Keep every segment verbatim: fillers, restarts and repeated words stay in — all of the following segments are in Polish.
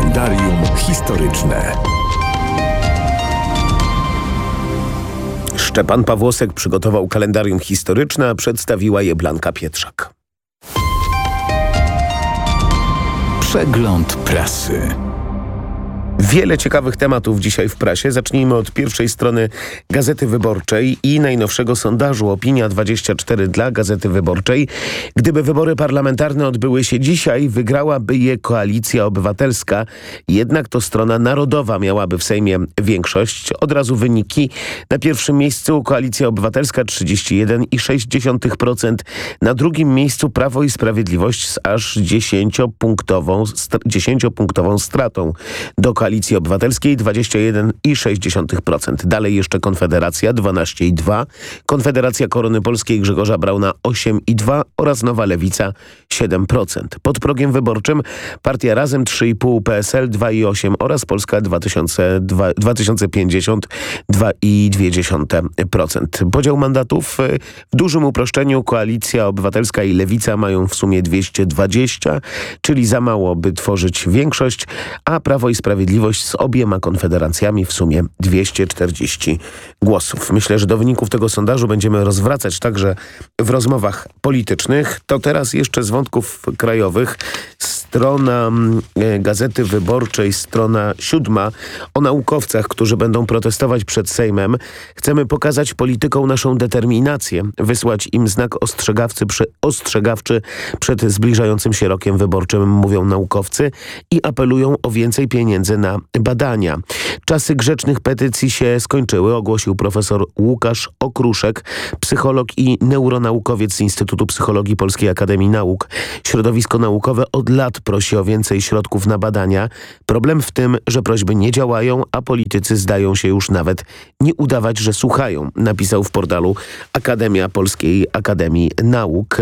Kalendarium historyczne. Szczepan Pawłosek przygotował kalendarium historyczne, a przedstawiła je Blanka Pietrzak. Przegląd prasy. Wiele ciekawych tematów dzisiaj w prasie. Zacznijmy od pierwszej strony Gazety Wyborczej i najnowszego sondażu Opinia dwadzieścia cztery dla Gazety Wyborczej. Gdyby wybory parlamentarne odbyły się dzisiaj, wygrałaby je Koalicja Obywatelska. Jednak to strona narodowa miałaby w Sejmie większość. Od razu wyniki. Na pierwszym miejscu Koalicja Obywatelska trzydzieści jeden i sześć dziesiątych procent. Na drugim miejscu Prawo i Sprawiedliwość z aż dziesięciopunktową, dziesięciopunktową stratą do Koalicji Obywatelskiej dwadzieścia jeden i sześć dziesiątych procent. Dalej jeszcze Konfederacja dwanaście i dwa, Konfederacja Korony Polskiej Grzegorza Brauna osiem i dwa oraz Nowa Lewica siedem procent. Pod progiem wyborczym Partia Razem trzy i pół, P S L dwa i osiem oraz Polska dwa tysiące pięćdziesiąt dwa i dwie dziesiąte procent. Podział mandatów w dużym uproszczeniu Koalicja Obywatelska i Lewica mają w sumie dwieście dwadzieścia, czyli za mało, by tworzyć większość, a Prawo i Sprawiedliwość z obiema konfederacjami w sumie dwieście czterdzieści głosów. Myślę, że do wyników tego sondażu będziemy rozwracać także w rozmowach politycznych. To teraz jeszcze z wątków krajowych. Strona Gazety Wyborczej, strona siódma, o naukowcach, którzy będą protestować przed Sejmem. Chcemy pokazać politykom naszą determinację, wysłać im znak ostrzegawczy, ostrzegawczy przed zbliżającym się rokiem wyborczym, mówią naukowcy i apelują o więcej pieniędzy na badania. Czasy grzecznych petycji się skończyły, ogłosił profesor Łukasz Okruszek, psycholog i neuronaukowiec z Instytutu Psychologii Polskiej Akademii Nauk. Środowisko naukowe od lat prosi o więcej środków na badania. Problem w tym, że prośby nie działają, a politycy zdają się już nawet nie udawać, że słuchają, napisał w portalu Akademia Polskiej Akademii Nauk.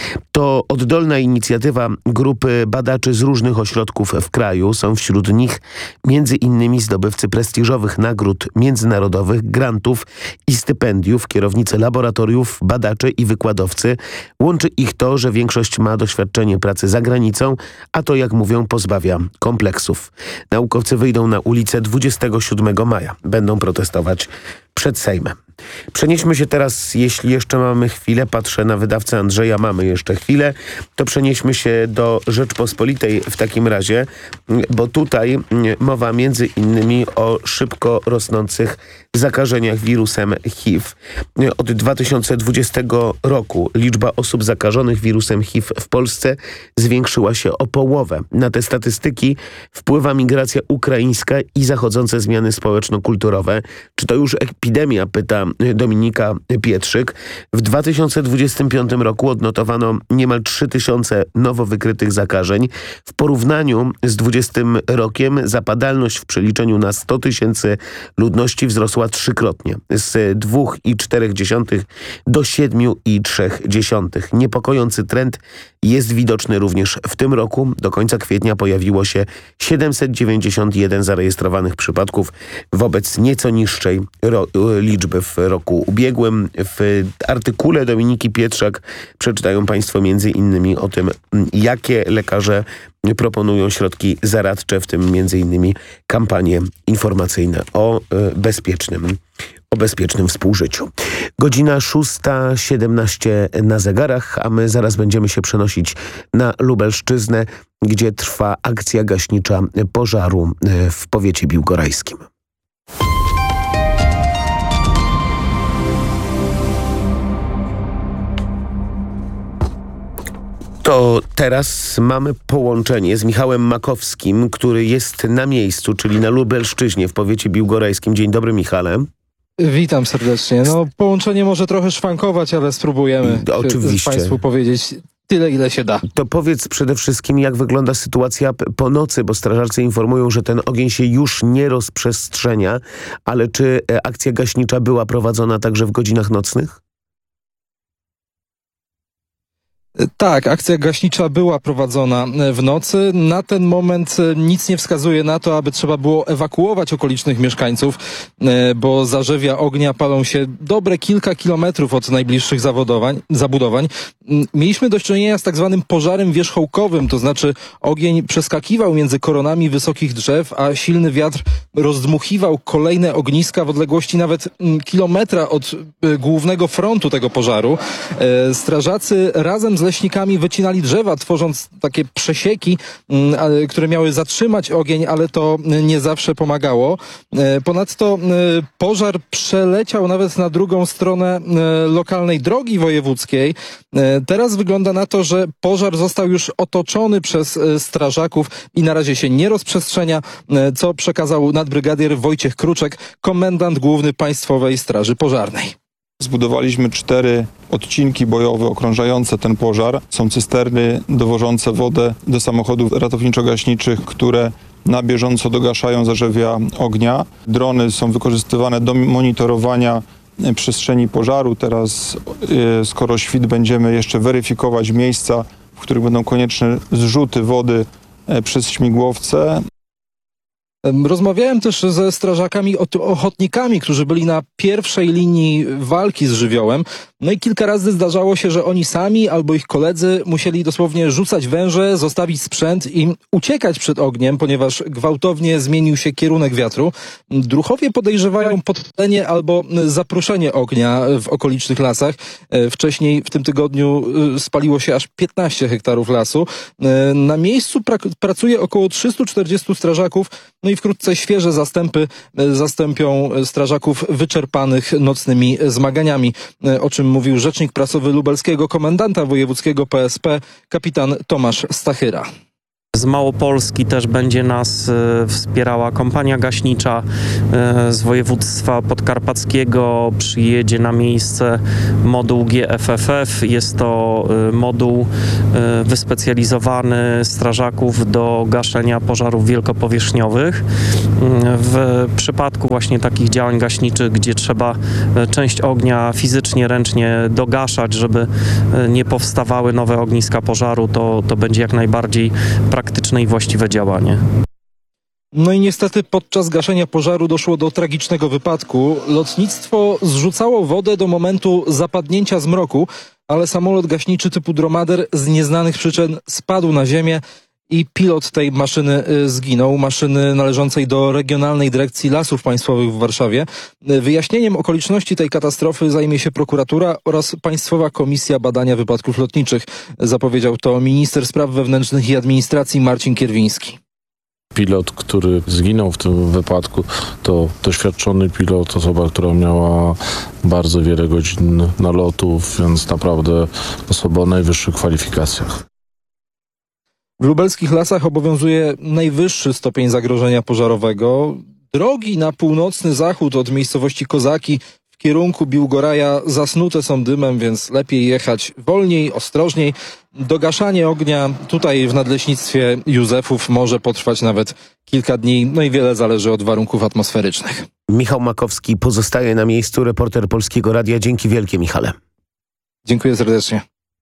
To oddolna inicjatywa grupy badaczy z różnych ośrodków w kraju. Są wśród nich między innymi zdobywcy prestiżowych nagród międzynarodowych, grantów i stypendiów, kierownicy laboratoriów, badacze i wykładowcy. Łączy ich to, że większość ma doświadczenie pracy za granicą, a to, jak mówią, pozbawia kompleksów. Naukowcy wyjdą na ulicę dwudziestego siódmego maja. Będą protestować przed Sejmem. Przenieśmy się teraz, jeśli jeszcze mamy chwilę, patrzę na wydawcę Andrzeja, mamy jeszcze chwilę, to przenieśmy się do Rzeczpospolitej w takim razie, bo tutaj mowa między innymi o szybko rosnących zakażeniach wirusem H I V. Od dwa tysiące dwudziestego roku liczba osób zakażonych wirusem H I V w Polsce zwiększyła się o połowę. Na te statystyki wpływa migracja ukraińska i zachodzące zmiany społeczno-kulturowe. Czy to już epidemia, pyta Dominika Pietrzyk. W dwa tysiące dwudziestym piątym roku odnotowano niemal trzy tysiące nowo wykrytych zakażeń. W porównaniu z dwudziestym rokiem zapadalność w przeliczeniu na sto tysięcy ludności wzrosła trzykrotnie. Z dwa i cztery dziesiąte do siedem i trzy dziesiąte. Niepokojący trend jest widoczny również w tym roku. Do końca kwietnia pojawiło się siedemset dziewięćdziesiąt jeden zarejestrowanych przypadków wobec nieco niższej ro- liczby w roku ubiegłym. W artykule Dominiki Pietrzak przeczytają Państwo między innymi o tym, jakie lekarze proponują środki zaradcze, w tym między innymi kampanie informacyjne o bezpiecznym o bezpiecznym współżyciu. Godzina szósta siedemnaście na zegarach, a my zaraz będziemy się przenosić na Lubelszczyznę, gdzie trwa akcja gaśnicza pożaru w powiecie biłgorajskim. To teraz mamy połączenie z Michałem Makowskim, który jest na miejscu, czyli na Lubelszczyźnie w powiecie biłgorajskim. Dzień dobry, Michale. Witam serdecznie. No, połączenie może trochę szwankować, ale spróbujemy Oczywiście. Państwu powiedzieć tyle, ile się da. To powiedz przede wszystkim, jak wygląda sytuacja po nocy, bo strażacy informują, że ten ogień się już nie rozprzestrzenia, ale czy akcja gaśnicza była prowadzona także w godzinach nocnych? Tak, akcja gaśnicza była prowadzona w nocy. Na ten moment nic nie wskazuje na to, aby trzeba było ewakuować okolicznych mieszkańców, bo zarzewia ognia palą się dobre kilka kilometrów od najbliższych zawodowań, zabudowań. Mieliśmy do czynienia z tak zwanym pożarem wierzchołkowym, to znaczy ogień przeskakiwał między koronami wysokich drzew, a silny wiatr rozdmuchiwał kolejne ogniska w odległości nawet kilometra od głównego frontu tego pożaru. Strażacy razem z leśnikami wycinali drzewa, tworząc takie przesieki, które miały zatrzymać ogień, ale to nie zawsze pomagało. Ponadto pożar przeleciał nawet na drugą stronę lokalnej drogi wojewódzkiej. Teraz wygląda na to, że pożar został już otoczony przez strażaków i na razie się nie rozprzestrzenia, co przekazał nadbrygadier Wojciech Kruczek, komendant główny Państwowej Straży Pożarnej. Zbudowaliśmy cztery odcinki bojowe okrążające ten pożar. Są cysterny dowożące wodę do samochodów ratowniczo-gaśniczych, które na bieżąco dogaszają zarzewia ognia. Drony są wykorzystywane do monitorowania przestrzeni pożaru. Teraz, skoro świt, będziemy jeszcze weryfikować miejsca, w których będą konieczne zrzuty wody przez śmigłowce. Rozmawiałem też ze strażakami, ochotnikami, którzy byli na pierwszej linii walki z żywiołem. No i kilka razy zdarzało się, że oni sami albo ich koledzy musieli dosłownie rzucać węże, zostawić sprzęt i uciekać przed ogniem, ponieważ gwałtownie zmienił się kierunek wiatru. Druhowie podejrzewają podpalenie albo zaproszenie ognia w okolicznych lasach. Wcześniej w tym tygodniu spaliło się aż piętnaście hektarów lasu. Na miejscu pra- pracuje około trzystu czterdziestu strażaków, no i wkrótce świeże zastępy zastąpią strażaków wyczerpanych nocnymi zmaganiami, o czym mówił rzecznik prasowy lubelskiego komendanta wojewódzkiego P S P, kapitan Tomasz Stachyra. Z Małopolski też będzie nas e, wspierała kompania gaśnicza e, z województwa podkarpackiego. Przyjedzie na miejsce moduł G F F F. Jest to e, moduł e, wyspecjalizowany strażaków do gaszenia pożarów wielkopowierzchniowych. E, w przypadku właśnie takich działań gaśniczych, gdzie trzeba e, część ognia fizycznie, ręcznie dogaszać, żeby e, nie powstawały nowe ogniska pożaru, to, to będzie jak najbardziej praktyczne i właściwe działanie. No i niestety podczas gaszenia pożaru doszło do tragicznego wypadku. Lotnictwo zrzucało wodę do momentu zapadnięcia zmroku, ale samolot gaśniczy typu Dromader z nieznanych przyczyn spadł na ziemię i pilot tej maszyny zginął, maszyny należącej do Regionalnej Dyrekcji Lasów Państwowych w Warszawie. Wyjaśnieniem okoliczności tej katastrofy zajmie się prokuratura oraz Państwowa Komisja Badania Wypadków Lotniczych. Zapowiedział to minister spraw wewnętrznych i administracji Marcin Kierwiński. Pilot, który zginął w tym wypadku, to doświadczony pilot, osoba, która miała bardzo wiele godzin nalotów, więc naprawdę osoba o najwyższych kwalifikacjach. W lubelskich lasach obowiązuje najwyższy stopień zagrożenia pożarowego. Drogi na północny zachód od miejscowości Kozaki w kierunku Biłgoraja zasnute są dymem, więc lepiej jechać wolniej, ostrożniej. Dogaszanie ognia tutaj w Nadleśnictwie Józefów może potrwać nawet kilka dni, no i wiele zależy od warunków atmosferycznych. Michał Makowski pozostaje na miejscu, reporter Polskiego Radia. Dzięki wielkie, Michale. Dziękuję serdecznie.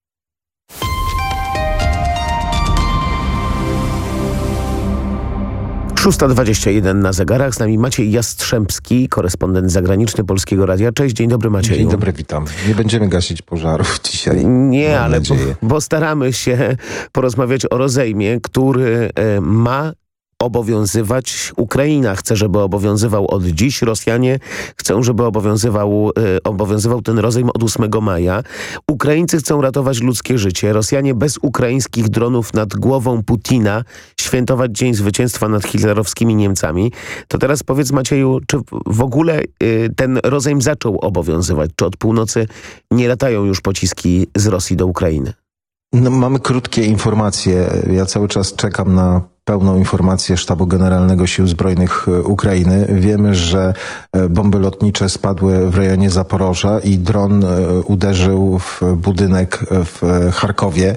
szósta dwadzieścia jeden na zegarach. Z nami Maciej Jastrzębski, korespondent zagraniczny Polskiego Radia. Cześć, dzień dobry Macieju. Dzień dobry, witam. Nie będziemy gasić pożarów dzisiaj. Nie, ale bo, bo staramy się porozmawiać o rozejmie, który e, ma obowiązywać. Ukraina chce, żeby obowiązywał od dziś. Rosjanie chcą, żeby obowiązywał, e, obowiązywał ten rozejm od ósmego maja. Ukraińcy chcą ratować ludzkie życie. Rosjanie bez ukraińskich dronów nad głową Putina świętować Dzień Zwycięstwa nad hitlerowskimi Niemcami. To teraz powiedz Macieju, czy w ogóle e, ten rozejm zaczął obowiązywać? Czy od północy nie latają już pociski z Rosji do Ukrainy? No, mamy krótkie informacje. Ja cały czas czekam na pełną informację Sztabu Generalnego Sił Zbrojnych Ukrainy. Wiemy, że bomby lotnicze spadły w rejonie Zaporoża i dron uderzył w budynek w Charkowie.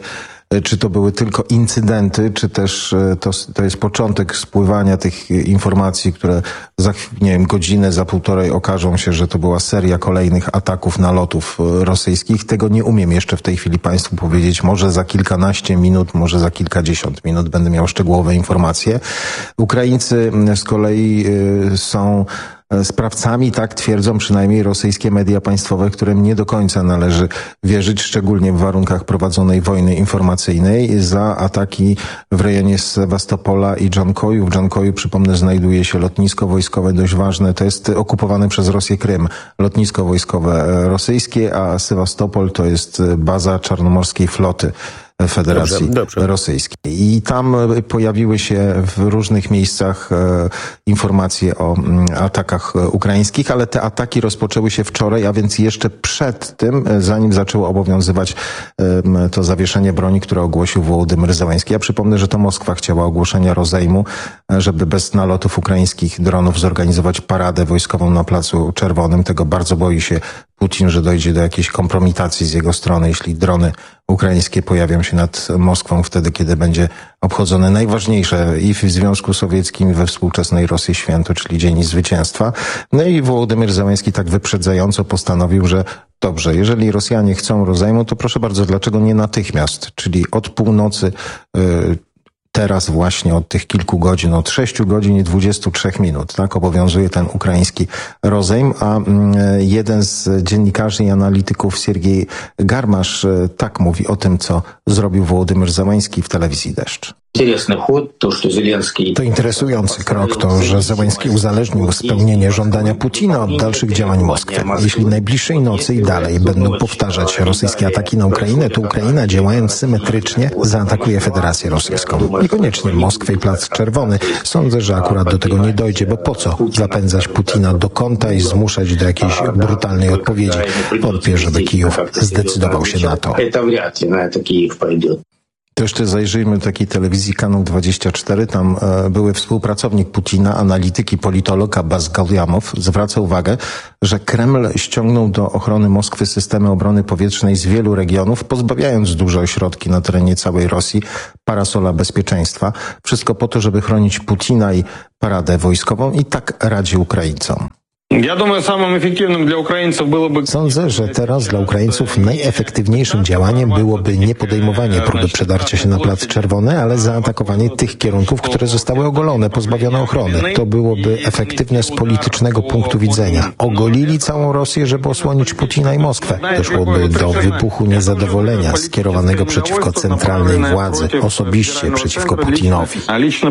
czy to były tylko incydenty, czy też to, to jest początek spływania tych informacji, które za, nie wiem, godzinę, za półtorej okażą się, że to była seria kolejnych ataków, nalotów rosyjskich. Tego nie umiem jeszcze w tej chwili Państwu powiedzieć. Może za kilkanaście minut, może za kilkadziesiąt minut będę miał szczegółowe informacje. Ukraińcy z kolei są sprawcami, tak twierdzą przynajmniej rosyjskie media państwowe, którym nie do końca należy wierzyć, szczególnie w warunkach prowadzonej wojny informacyjnej, za ataki w rejonie Sewastopola i Dżankoju. W Dżankoju, przypomnę, znajduje się lotnisko wojskowe dość ważne. To jest okupowany przez Rosję Krym. Lotnisko wojskowe rosyjskie, a Sewastopol to jest baza czarnomorskiej floty Federacji dobrze, dobrze. Rosyjskiej. I tam pojawiły się w różnych miejscach e, informacje o m, atakach ukraińskich, ale te ataki rozpoczęły się wczoraj, a więc jeszcze przed tym, zanim zaczęło obowiązywać e, to zawieszenie broni, które ogłosił Wołodymyr Zełenski. Ja przypomnę, że to Moskwa chciała ogłoszenia rozejmu, żeby bez nalotów ukraińskich dronów zorganizować paradę wojskową na Placu Czerwonym. Tego bardzo boi się Putin, że dojdzie do jakiejś kompromitacji z jego strony, jeśli drony ukraińskie pojawią się nad Moskwą wtedy, kiedy będzie obchodzone najważniejsze i w Związku Sowieckim, i we współczesnej Rosji święto, czyli Dzień Zwycięstwa. No i Wołodymyr Zełenski tak wyprzedzająco postanowił, że dobrze, jeżeli Rosjanie chcą rozejmu, to proszę bardzo, dlaczego nie natychmiast? Czyli od północy, yy, teraz właśnie od tych kilku godzin, od sześciu godzin i dwudziestu trzech minut, tak, obowiązuje ten ukraiński rozejm, a jeden z dziennikarzy i analityków, Siergiej Garmasz, tak mówi o tym, co zrobił Wołodymyr Zełenski w telewizji Deszcz. To interesujący krok, to, że Zełenski uzależnił spełnienie żądania Putina od dalszych działań Moskwy. Jeśli najbliższej nocy i dalej będą powtarzać rosyjskie ataki na Ukrainę, to Ukraina, działając symetrycznie, zaatakuje Federację Rosyjską. Niekoniecznie Moskwę i Plac Czerwony. Sądzę, że akurat do tego nie dojdzie, bo po co zapędzać Putina do kąta i zmuszać do jakiejś brutalnej odpowiedzi? Wątpię, żeby Kijów zdecydował się na to. To jeszcze zajrzyjmy do takiej telewizji Kanał dwadzieścia cztery. Tam e, były współpracownik Putina, analityk i politolog Abbas Galyamow zwraca uwagę, że Kreml ściągnął do ochrony Moskwy systemy obrony powietrznej z wielu regionów, pozbawiając duże ośrodki na terenie całej Rosji parasola bezpieczeństwa. Wszystko po to, żeby chronić Putina i paradę wojskową, i tak radzi Ukraińcom. Sądzę, że teraz dla Ukraińców najefektywniejszym działaniem byłoby nie podejmowanie próby przedarcia się na Plac Czerwony, ale zaatakowanie tych kierunków, które zostały ogolone, pozbawione ochrony. To byłoby efektywne z politycznego punktu widzenia. Ogolili całą Rosję, żeby osłonić Putina i Moskwę. Doszłoby do wybuchu niezadowolenia skierowanego przeciwko centralnej władzy, osobiście przeciwko Putinowi.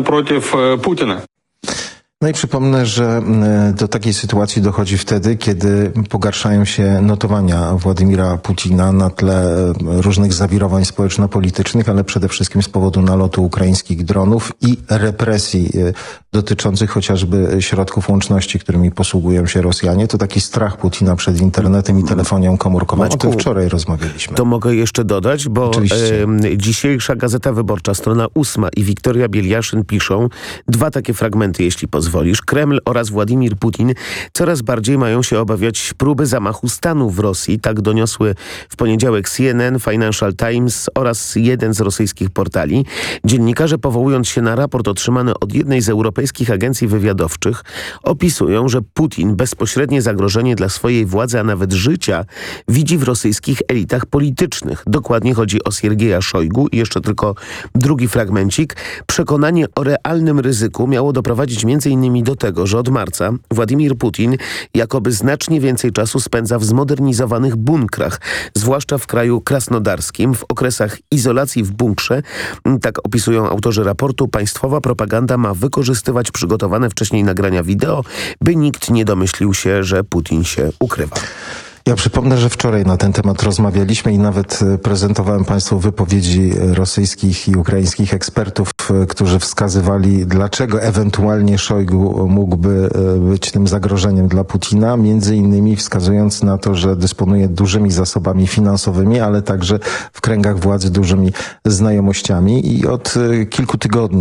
No i przypomnę, że do takiej sytuacji dochodzi wtedy, kiedy pogarszają się notowania Władimira Putina na tle różnych zawirowań społeczno-politycznych, ale przede wszystkim z powodu nalotu ukraińskich dronów i represji dotyczących chociażby środków łączności, którymi posługują się Rosjanie. To taki strach Putina przed internetem i telefonią komórkową. O tym wczoraj rozmawialiśmy. To mogę jeszcze dodać, bo e, dzisiejsza Gazeta Wyborcza, strona ósma i Wiktoria Bieliaszyn piszą dwa takie fragmenty, jeśli pozwolisz. Kreml oraz Władimir Putin coraz bardziej mają się obawiać próby zamachu stanu w Rosji. Tak doniosły w poniedziałek C N N, Financial Times oraz jeden z rosyjskich portali. Dziennikarze, powołując się na raport otrzymany od jednej z europejskich agencji wywiadowczych, opisują, że Putin bezpośrednie zagrożenie dla swojej władzy, a nawet życia, widzi w rosyjskich elitach politycznych. Dokładnie chodzi o Siergieja Szojgu. I jeszcze tylko drugi fragmencik. Przekonanie o realnym ryzyku miało doprowadzić między innymi do tego, że od marca Władimir Putin jakoby znacznie więcej czasu spędza w zmodernizowanych bunkrach, zwłaszcza w kraju krasnodarskim, w okresach izolacji w bunkrze. Tak opisują autorzy raportu. Państwowa propaganda ma wykorzystywać przygotowane wcześniej nagrania wideo, by nikt nie domyślił się, że Putin się ukrywa. Ja przypomnę, że wczoraj na ten temat rozmawialiśmy i nawet prezentowałem Państwu wypowiedzi rosyjskich i ukraińskich ekspertów, którzy wskazywali, dlaczego ewentualnie Szojgu mógłby być tym zagrożeniem dla Putina, między innymi wskazując na to, że dysponuje dużymi zasobami finansowymi, ale także w kręgach władzy dużymi znajomościami. I od kilku tygodni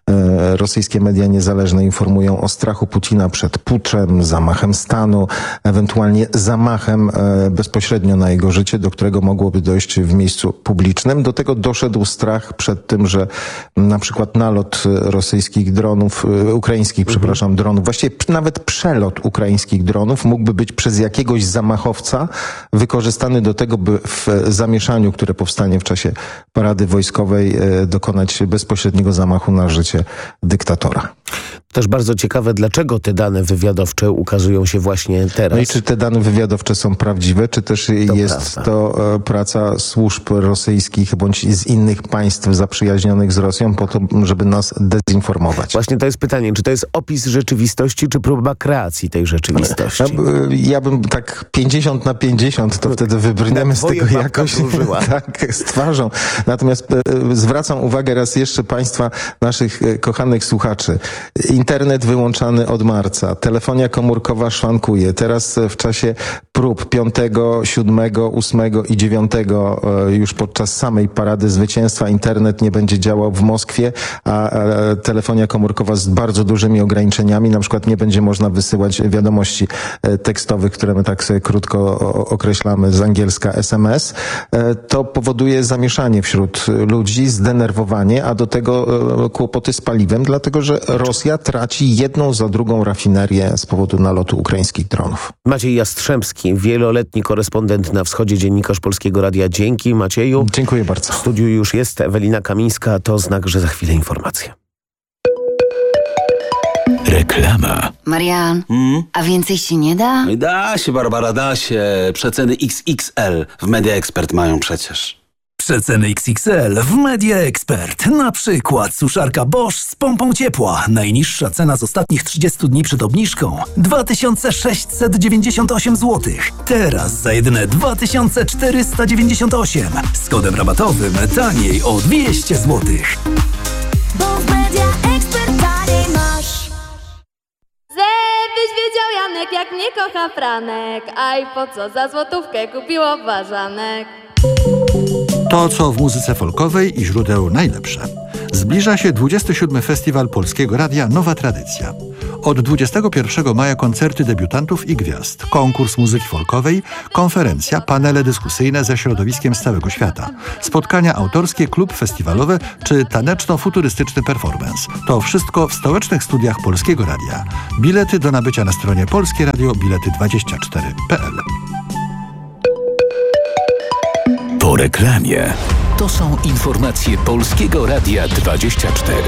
Rosyjskie media niezależne informują o strachu Putina przed puczem, zamachem stanu, ewentualnie zamachem bezpośrednio na jego życie, do którego mogłoby dojść w miejscu publicznym. Do tego doszedł strach przed tym, że na przykład nalot rosyjskich dronów, ukraińskich, mhm. przepraszam, dronów, właściwie nawet przelot ukraińskich dronów mógłby być przez jakiegoś zamachowca wykorzystany do tego, by w zamieszaniu, które powstanie w czasie parady wojskowej, dokonać bezpośredniego zamachu na życie dyktatora. Też bardzo ciekawe, dlaczego te dane wywiadowcze ukazują się właśnie teraz. No i czy te dane wywiadowcze są prawdziwe, czy też to jest prawda. to e, praca służb rosyjskich bądź z innych państw zaprzyjaźnionych z Rosją po to, żeby nas dezinformować. Właśnie to jest pytanie, czy to jest opis rzeczywistości, czy próba kreacji tej rzeczywistości? Ja, ja bym tak pięćdziesiąt na pięćdziesiąt, to wtedy wybrniemy z tego jakoś tak, z twarzą. Natomiast e, zwracam uwagę raz jeszcze państwa, naszych e, kochanych słuchaczy. Internet wyłączany od marca, telefonia komórkowa szwankuje. Teraz w czasie prób piątego, siódmego, ósmego i dziewiątego już podczas samej Parady Zwycięstwa internet nie będzie działał w Moskwie, a telefonia komórkowa z bardzo dużymi ograniczeniami. Na przykład nie będzie można wysyłać wiadomości tekstowych, które my tak sobie krótko określamy z angielska S M S. To powoduje zamieszanie wśród ludzi, zdenerwowanie, a do tego kłopoty z paliwem, dlatego że Rosja traci jedną za drugą rafinerię z powodu nalotu ukraińskich dronów. Maciej Jastrzębski, wieloletni korespondent na wschodzie, dziennikarz Polskiego Radia. Dzięki, Macieju. Dziękuję bardzo. W studiu już jest Ewelina Kamińska, to znak, że za chwilę informacje. Reklama. Marian, Hmm? a więcej się nie da? Da się, Barbara, da się. Przeceny X X L w Media Expert mają przecież. Przeceny X X L w Media Expert. Na przykład suszarka Bosch z pompą ciepła. Najniższa cena z ostatnich trzydziestu dni przed obniżką dwa tysiące sześćset dziewięćdziesiąt osiem złotych. Teraz za jedyne dwa tysiące czterysta dziewięćdziesiąt osiem. Z kodem rabatowym taniej o dwieście złotych. Bo w Media Expert taniej masz. Żebyś wiedział, Janek, jak mnie kocha Franek. A i po co za złotówkę kupiło ważanek. To, co w muzyce folkowej i źródeł najlepsze. Zbliża się dwudziesty siódmy Festiwal Polskiego Radia Nowa Tradycja. Od dwudziestego pierwszego maja koncerty debiutantów i gwiazd, konkurs muzyki folkowej, konferencja, panele dyskusyjne ze środowiskiem z całego świata, spotkania autorskie, klub festiwalowy czy taneczno-futurystyczny performance. To wszystko w stołecznych studiach Polskiego Radia. Bilety do nabycia na stronie polskie radio bilety dwadzieścia cztery kropka p l. Po reklamie. To są informacje Polskiego Radia dwadzieścia cztery.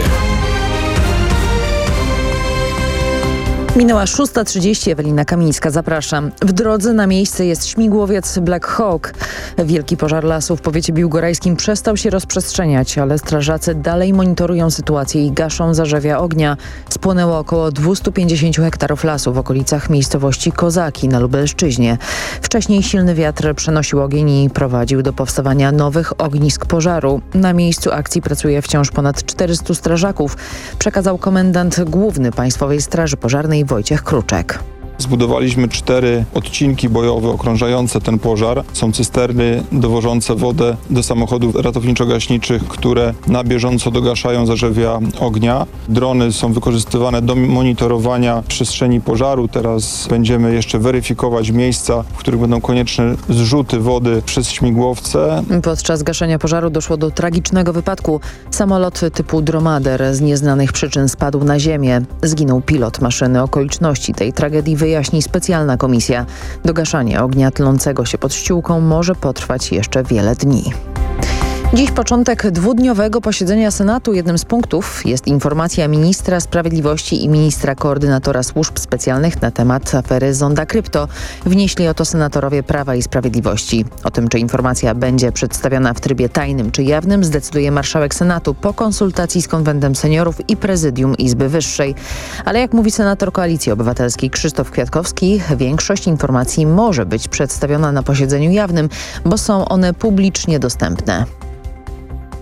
Minęła szósta trzydzieści, Ewelina Kamińska, zapraszam. W drodze na miejsce jest śmigłowiec Black Hawk. Wielki pożar lasu w powiecie biłgorajskim przestał się rozprzestrzeniać, ale strażacy dalej monitorują sytuację i gaszą zarzewia ognia. Spłonęło około dwieście pięćdziesiąt hektarów lasu w okolicach miejscowości Kozaki na Lubelszczyźnie. Wcześniej silny wiatr przenosił ogień i prowadził do powstawania nowych ognisk pożaru. Na miejscu akcji pracuje wciąż ponad czterystu strażaków, przekazał komendant główny Państwowej Straży Pożarnej Wojciech Kruczek. Zbudowaliśmy cztery odcinki bojowe okrążające ten pożar. Są cysterny dowożące wodę do samochodów ratowniczo-gaśniczych, które na bieżąco dogaszają zarzewia ognia. Drony są wykorzystywane do monitorowania przestrzeni pożaru. Teraz będziemy jeszcze weryfikować miejsca, w których będą konieczne zrzuty wody przez śmigłowce. Podczas gaszenia pożaru doszło do tragicznego wypadku. Samolot typu Dromader z nieznanych przyczyn spadł na ziemię. Zginął pilot maszyny. Okoliczności tej tragedii wyjaśni specjalna komisja. Dogaszanie ognia tlącego się pod ściółką może potrwać jeszcze wiele dni. Dziś początek dwudniowego posiedzenia Senatu. Jednym z punktów jest informacja ministra sprawiedliwości i ministra koordynatora służb specjalnych na temat afery Zonda Krypto. Wnieśli o to senatorowie Prawa i Sprawiedliwości. O tym, czy informacja będzie przedstawiona w trybie tajnym czy jawnym, zdecyduje marszałek Senatu po konsultacji z Konwentem Seniorów i Prezydium Izby Wyższej. Ale jak mówi senator Koalicji Obywatelskiej Krzysztof Kwiatkowski, większość informacji może być przedstawiona na posiedzeniu jawnym, bo są one publicznie dostępne.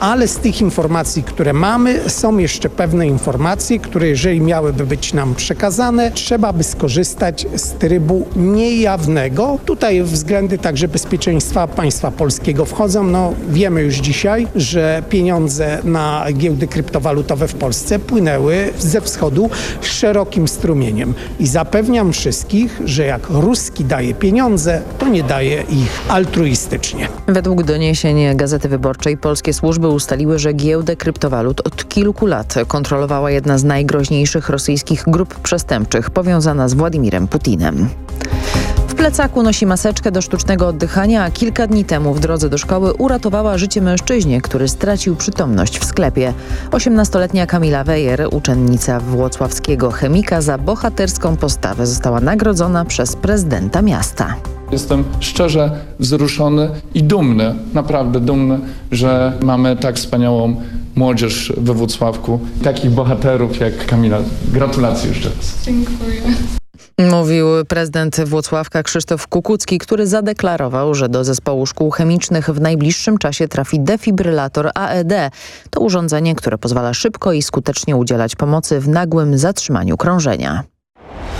ale z tych informacji, które mamy, są jeszcze pewne informacje, które jeżeli miałyby być nam przekazane, trzeba by skorzystać z trybu niejawnego. Tutaj względy także bezpieczeństwa państwa polskiego wchodzą. No, wiemy już dzisiaj, że pieniądze na giełdy kryptowalutowe w Polsce płynęły ze wschodu szerokim strumieniem. I zapewniam wszystkich, że jak ruski daje pieniądze, to nie daje ich altruistycznie. Według doniesień Gazety Wyborczej polskie służby ustaliły, że giełdę kryptowalut od kilku lat kontrolowała jedna z najgroźniejszych rosyjskich grup przestępczych powiązana z Władimirem Putinem. W plecaku nosi maseczkę do sztucznego oddychania, a kilka dni temu w drodze do szkoły uratowała życie mężczyźnie, który stracił przytomność w sklepie. osiemnastoletnia Kamila Wejer, uczennica włocławskiego chemika, za bohaterską postawę została nagrodzona przez prezydenta miasta. Jestem szczerze wzruszony i dumny, naprawdę dumny, że mamy tak wspaniałą młodzież we Włocławku, takich bohaterów jak Kamila. Gratulacje jeszcze raz. Dziękuję. Mówił prezydent Włocławka Krzysztof Kukucki, który zadeklarował, że do zespołu szkół chemicznych w najbliższym czasie trafi defibrylator A E D. To urządzenie, które pozwala szybko i skutecznie udzielać pomocy w nagłym zatrzymaniu krążenia.